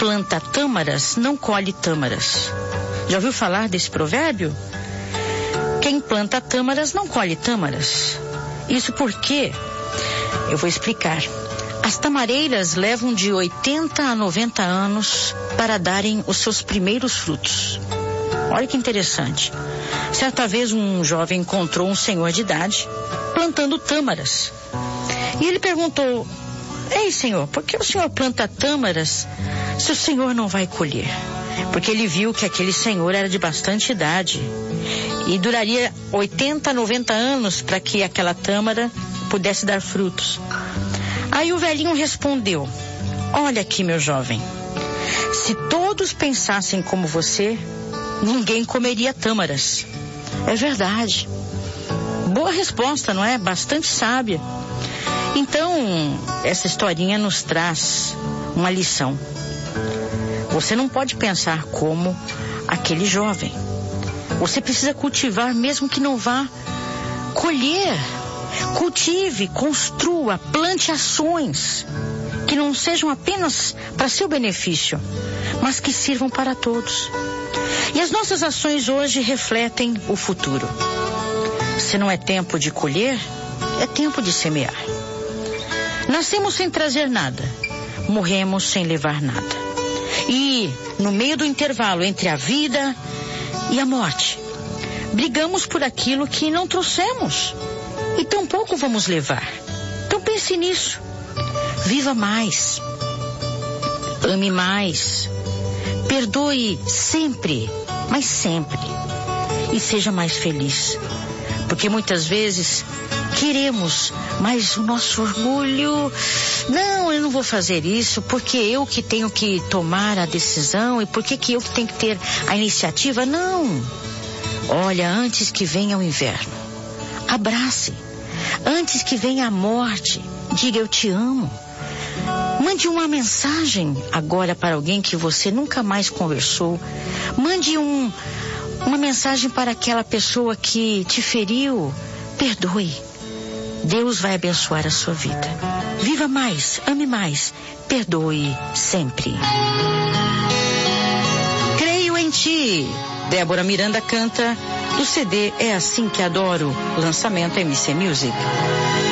planta tâmaras não colhe tâmaras. Já ouviu falar desse provérbio? Quem planta tâmaras não colhe tâmaras. Isso porque, eu vou explicar, as tamareiras levam de 80 a 90 anos para darem os seus primeiros frutos. Olha que interessante. Certa vez um jovem encontrou um senhor de idade plantando tâmaras. E ele perguntou: ei, senhor, por que o senhor planta tâmaras se o senhor não vai colher? Porque ele viu que aquele senhor era de bastante idade e duraria 80, 90 anos para que aquela tâmara pudesse dar frutos. Aí o velhinho respondeu: olha aqui, meu jovem, se todos pensassem como você, ninguém comeria tâmaras. É verdade. Boa resposta, não é? Bastante sábia. Então, essa historinha nos traz uma lição. Você não pode pensar como aquele jovem. Você precisa cultivar mesmo que não vá colher. Cultive, construa, plante ações que não sejam apenas para seu benefício, mas que sirvam para todos. E as nossas ações hoje refletem o futuro. Se não é tempo de colher, é tempo de semear. Nascemos sem trazer nada, morremos sem levar nada. E, no meio do intervalo entre a vida e a morte, brigamos por aquilo que não trouxemos e tampouco vamos levar. Então pense nisso. Viva mais. Ame mais. Perdoe sempre, mas sempre. E seja mais feliz. Porque muitas vezes queremos, mas o nosso orgulho, não, eu não vou fazer isso, porque eu que tenho que tomar a decisão, e porque que eu que tenho que ter a iniciativa. Não. Olha, antes que venha o inverno, abrace. Antes que venha a morte, diga: eu te amo. Mande uma mensagem agora para alguém que você nunca mais conversou. Mande uma mensagem para aquela pessoa que te feriu. Perdoe. Deus vai abençoar a sua vida. Viva mais, ame mais, perdoe sempre. Creio em ti. Débora Miranda canta do CD É Assim Que Adoro, lançamento MC Music.